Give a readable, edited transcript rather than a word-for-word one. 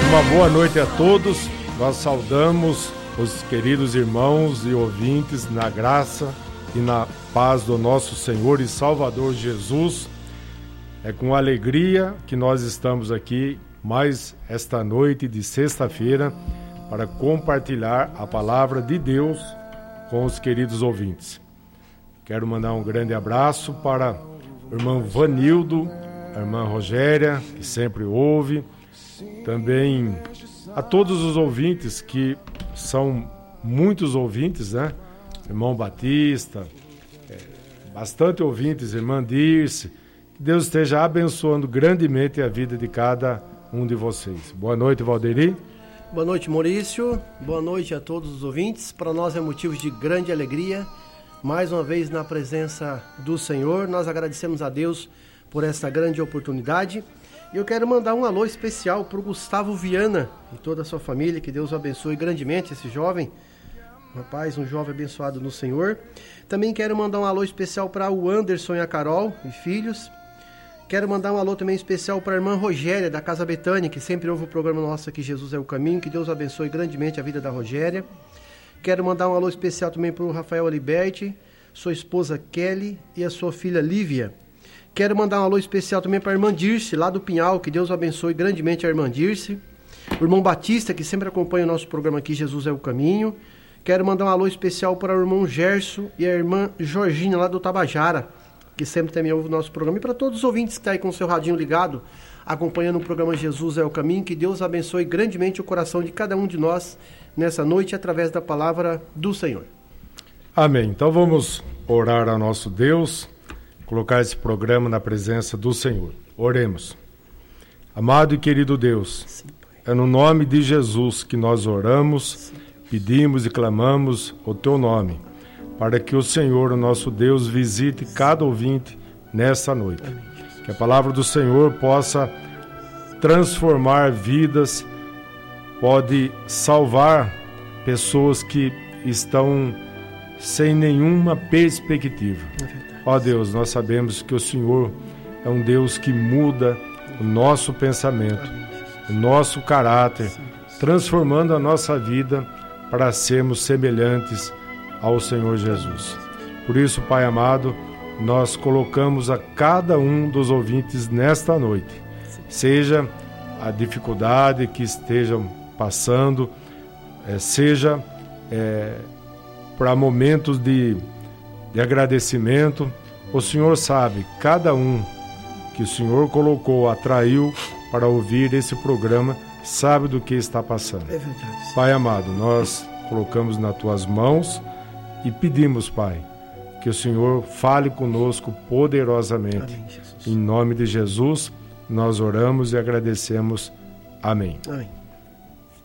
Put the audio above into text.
Uma boa noite a todos. Nós saudamos os queridos irmãos e ouvintes na graça e na paz do nosso Senhor e Salvador Jesus. É com alegria que nós estamos aqui mais esta noite de sexta-feira para compartilhar a palavra de Deus com os queridos ouvintes. Quero mandar um grande abraço para o irmão Vanildo, a irmã Rogéria, que sempre ouve, também a todos os ouvintes, que são muitos ouvintes, né? Irmão Batista, bastante ouvintes, irmã Dirce. Que Deus esteja abençoando grandemente a vida de cada um de vocês. Boa noite, Valderi. Boa noite, Maurício. Boa noite a todos os ouvintes. Para nós é motivo de grande alegria, mais uma vez na presença do Senhor. Nós agradecemos a Deus por essa grande oportunidade. E eu quero mandar um alô especial para o Gustavo Viana e toda a sua família. Que Deus o abençoe grandemente esse jovem. Rapaz, um jovem abençoado no Senhor. Também quero mandar um alô especial para o Anderson e a Carol e filhos. Quero mandar um alô também especial para a irmã Rogéria, da Casa Betânia, que sempre ouve o programa nosso aqui, Jesus é o Caminho. Que Deus abençoe grandemente a vida da Rogéria. Quero mandar um alô especial também para o Rafael Aliberti, sua esposa Kelly e a sua filha Lívia. Quero mandar um alô especial também para a irmã Dirce, lá do Pinhal. Que Deus abençoe grandemente a irmã Dirce. O irmão Batista, que sempre acompanha o nosso programa aqui, Jesus é o Caminho. Quero mandar um alô especial para o irmão Gerson e a irmã Georgina, lá do Tabajara, que sempre também ouve o nosso programa. E para todos os ouvintes que estão aí com o seu radinho ligado, acompanhando o programa Jesus é o Caminho. Que Deus abençoe grandemente o coração de cada um de nós nessa noite, através da palavra do Senhor. Amém. Então vamos orar ao nosso Deus, colocar esse programa na presença do Senhor. Oremos. Amado e querido Deus, é no nome de Jesus que nós oramos, pedimos e clamamos o Teu nome, para que o Senhor, o nosso Deus, visite cada ouvinte nessa noite. Que a palavra do Senhor possa transformar vidas, pode salvar pessoas que estão sem nenhuma perspectiva. Ó Deus, nós sabemos que o Senhor é um Deus que muda o nosso pensamento, o nosso caráter, transformando a nossa vida para sermos semelhantes ao Senhor Jesus. Por isso, Pai amado, nós colocamos a cada um dos ouvintes nesta noite, seja a dificuldade que estejam passando, seja para momentos de agradecimento. O Senhor sabe, cada um que o Senhor colocou, atraiu para ouvir esse programa, sabe do que está passando. É verdade. Pai amado, nós colocamos nas Tuas mãos e pedimos, Pai, que o Senhor fale conosco poderosamente. Amém, Jesus. Em nome de Jesus, nós oramos e agradecemos. Amém. Amém.